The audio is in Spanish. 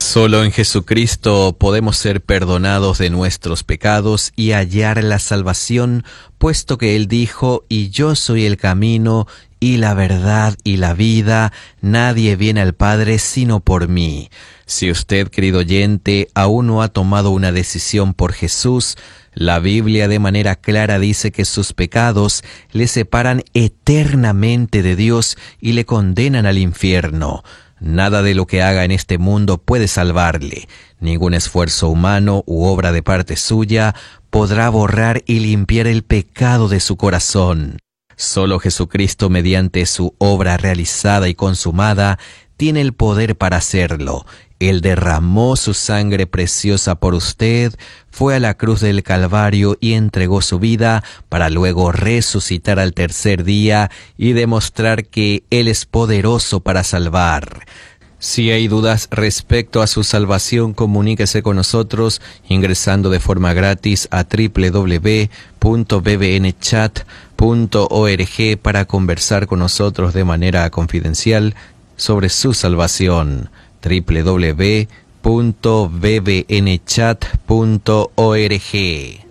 Solo en Jesucristo podemos ser perdonados de nuestros pecados y hallar la salvación, puesto que Él dijo: «Y yo soy el camino, y la verdad, y la vida. Nadie viene al Padre sino por mí». Si usted, querido oyente, aún no ha tomado una decisión por Jesús, la Biblia de manera clara dice que sus pecados le separan eternamente de Dios y le condenan al infierno. Nada de lo que haga en este mundo puede salvarle. Ningún esfuerzo humano u obra de parte suya podrá borrar y limpiar el pecado de su corazón. Solo Jesucristo, mediante su obra realizada y consumada, tiene el poder para hacerlo. Él derramó su sangre preciosa por usted, fue a la cruz del Calvario y entregó su vida para luego resucitar al tercer día y demostrar que Él es poderoso para salvar. Si hay dudas respecto a su salvación, comuníquese con nosotros ingresando de forma gratis a www.bbnchat.org para conversar con nosotros de manera confidencial sobre su salvación. www.bbnchat.org